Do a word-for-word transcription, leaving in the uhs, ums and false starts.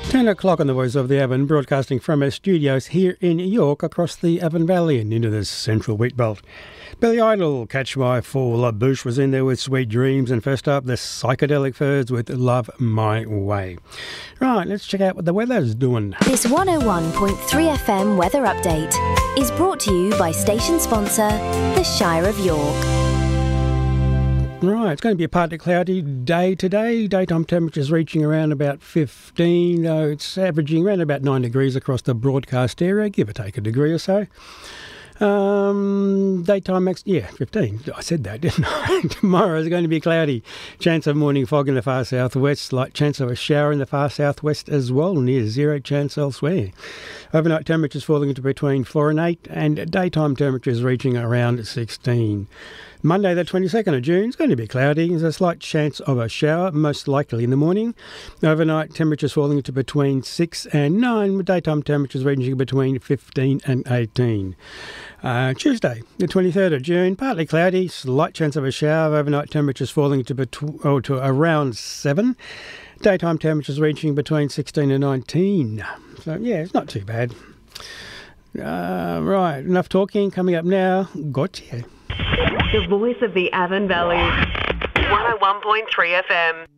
ten o'clock on the Voice of the Avon, broadcasting from our studios here in York across the Avon Valley and into the central wheat belt. Billy Idol, Catch My Fall. La Bouche was in there with Sweet Dreams, and first up, the Psychedelic Furs with Love My Way. Right, let's check out what the weather's doing. This one oh one point three F M weather update is brought to you by station sponsor, the Shire of York. Right, it's going to be a partly cloudy day today. Daytime temperatures reaching around about fifteen, though it's averaging around about nine degrees across the broadcast area, give or take a degree or so. Um, daytime max, yeah, fifteen. I said that, didn't I? Tomorrow is going to be cloudy. Chance of morning fog in the far southwest. Slight chance of a shower in the far southwest as well. Near zero chance elsewhere. Overnight temperatures falling into between four and eight, and daytime temperatures reaching around sixteen. Monday the twenty-second of June is going to be cloudy. There's a slight chance of a shower, most likely in the morning. Overnight temperatures falling into between six and nine, with daytime temperatures ranging between fifteen and eighteen. Uh, Tuesday, the twenty-third of June, partly cloudy, slight chance of a shower, overnight temperatures falling to, betw- oh, to around seven. Daytime temperatures reaching between sixteen and nineteen. So, yeah, it's not too bad. Uh, right, enough talking. Coming up now, Gotye. The Voice of the Avon Valley, one oh one point three F M.